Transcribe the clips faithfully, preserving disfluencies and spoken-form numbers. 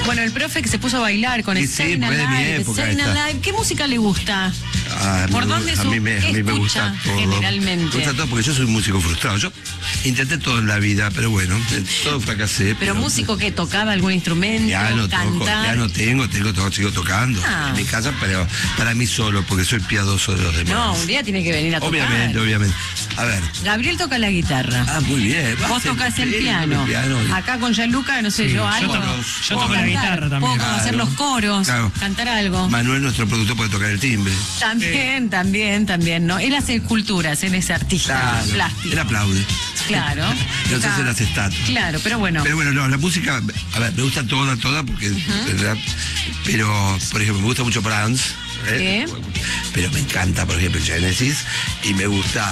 Bueno, el profe que se puso a bailar con Sí, Staying sí, fue de mi Alive, época Staying esta. Alive. ¿Qué música le gusta? Ah, a mí ¿Por me- dónde a su- mí me, a qué mí me escucha gusta todo. generalmente? Me gusta todo porque yo soy un músico frustrado. Yo intenté todo en la vida, pero bueno, eh, todo fracasé. ¿Pero músico que tocaba algún instrumento? Ya no toco, cantar? ya no tengo, tengo todo, sigo tocando Ah. en mi casa, pero para mí solo, porque soy piadoso de los demás. No, un día tiene que venir a tocar. Obviamente, obviamente. A ver. Gabriel toca la guitarra. Ah, muy bien. Vos Va, tocás sí, el sí, piano. el piano. Acá con Gianluca, no sé, Sí, yo yo algo. toco- yo Puedo toco la cantar, guitarra también. Puedo hacer Claro. los coros, Claro. cantar algo. Manuel, nuestro productor, puede tocar el timbre. También, también, también, ¿no? Él hace esculturas, él es artista Claro. plástico. Él aplaude. Claro. Nos Toca- hace las estatuas. Claro, pero bueno. Pero bueno, no, la música, a ver, me gusta toda, toda, porque, ¿verdad? Pero, por ejemplo, me gusta mucho Brahms, ¿eh? Pero me encanta, por ejemplo, Genesis, y me gusta,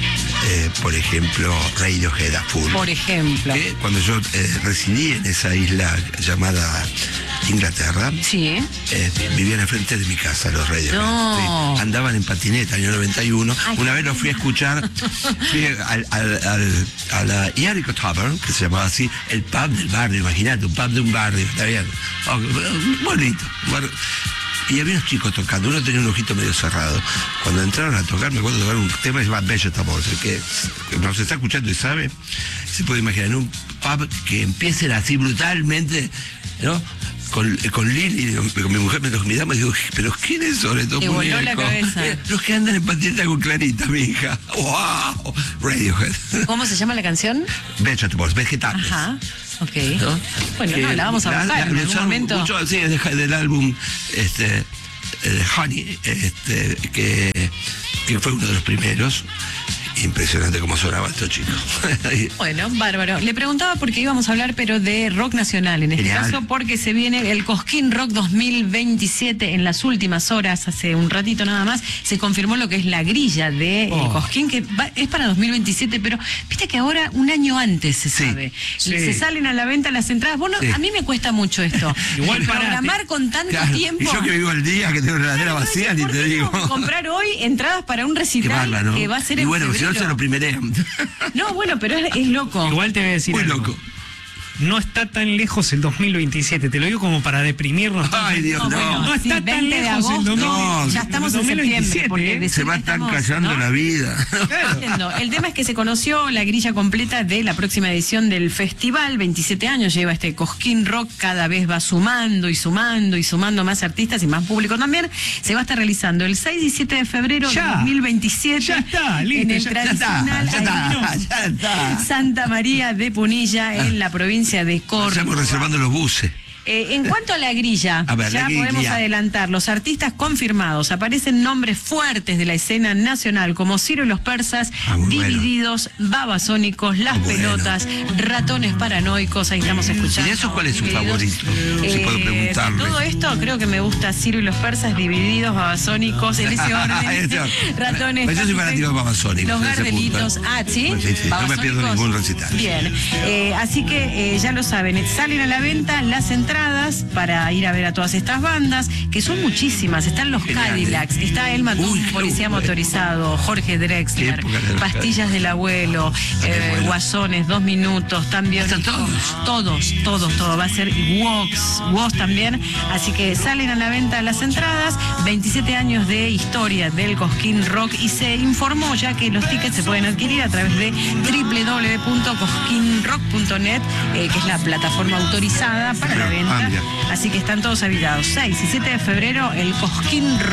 eh, por ejemplo, Radiohead a full. Por ejemplo. Que cuando yo eh, residí en esa isla llamada Inglaterra, Sí. eh, vivían enfrente de mi casa los Radiohead. No. Sí, andaban en patineta, año noventa y uno. Ay, Una qué vez los fui a escuchar, fui al, al, al- a la Jericho Tavern, que se llamaba así, el pub del barrio, imagínate, un pub de un barrio, está bien. Oh, bonito. Bueno, y había unos chicos tocando, uno tenía un ojito medio cerrado. Cuando entraron a tocar, me acuerdo de tocar un tema que se llama Vegetables, el que nos está escuchando y sabe, se puede imaginar, en un pub que empiecen así brutalmente, ¿no? Con, con Lili, con mi mujer, me los miramos y digo, pero ¿quiénes son estos Te voló la muñecos? cabeza. Eh, Los que andan en patineta con Clarita, mi hija. ¡Wow! Radiohead. ¿Cómo se llama la canción? Vegetables, vegetales. Ajá. Ok. ¿No? Bueno, Que no, la vamos a la- buscar la- en algún usaron momento. mucho, sí, de- del álbum este, eh, Honey, este, que, que fue uno de los primeros. Impresionante cómo sonaba estos chicos. Bueno, bárbaro. Le preguntaba porque íbamos a hablar, pero de rock nacional, en este Genial. caso, porque se viene el Cosquín Rock dos mil veintisiete en las últimas horas, hace un ratito nada más, se confirmó lo que es la grilla de Oh. el Cosquín, que va- es para dos mil veintisiete, pero viste que ahora un año antes se Sí, sabe. sí. Se salen a la venta las entradas. Bueno, Sí. a mí me cuesta mucho esto. Igual para- programar con tanto Claro, tiempo. y yo que vivo el día, que tengo la heladera Claro, vacía, entonces, ni ¿por te qué digo. no comprar hoy entradas para un Qué recital bárbaro, ¿no? que va a ser Y en bueno, si no febrero? se lo primerean. No, bueno, pero es, es loco. Igual te voy a decir Muy algo. loco. No está tan lejos el dos mil veintisiete, te lo digo como para deprimirnos. Ay, Dios, no. bueno, No sí, está tan veinte de lejos el agosto, dos mil veintisiete. No, ya estamos en dos mil veintisiete, septiembre, porque ¿eh? decir Se va que tan estamos, callando ¿no? la vida. Entiendo. El tema es que se conoció la grilla completa de la próxima edición del festival. veintisiete años lleva este Cosquín Rock, cada vez va sumando y sumando y sumando más artistas y más público también. Se va a estar realizando el seis y siete de febrero de Ya. dos mil veintisiete Ya está, listo, en el ya- Ya está, tradicional ya está, ya está. Santa María de Punilla, en la provincia de Córdoba. Estamos reservando los buses. Eh, en cuanto a la grilla, A ver, ya la grilla. podemos adelantar, los artistas confirmados, aparecen nombres fuertes de la escena nacional, como Ciro y los Persas, Ah, muy bueno. Divididos, Babasónicos, Las Ah, bueno. Pelotas, Ratones Paranoicos, ahí estamos escuchando. ¿Y de esos cuál es su Divididos. favorito? Si puedo Eh, preguntarle. de todo esto creo que me gusta Ciro y los Persas, Divididos, Babasónicos, en ese orden. Ese orden. Ratones. Pues yo soy fanático de Babasónicos, Los en ese Gardelitos. punto. Ah, ¿sí? Pues sí, sí, no me pierdo Babasónicos. ningún recital. Bien, eh, así que eh, ya lo saben, salen a la venta las entradas para ir a ver a todas estas bandas, que son muchísimas. Están los Genial, Cadillacs, ¿eh? está El Matón, Uy, qué Policía bueno. Motorizado, Jorge Qué Drexler, época de los Pastillas del Abuelo, Qué eh, bueno. Guasones, Dos Minutos, también. ¿Están todos? Todos, todos, todo. Va a ser Wox, Wox también. Así que salen a la venta las entradas. veintisiete años de historia del Cosquín Rock, y se informó ya que los tickets se pueden adquirir a través de doble u doble u doble u punto cosquín rock punto net, eh, que es la plataforma autorizada para la Ah, venta. mira. Así que están todos habilitados. seis y siete de febrero, el Cosquín Rock.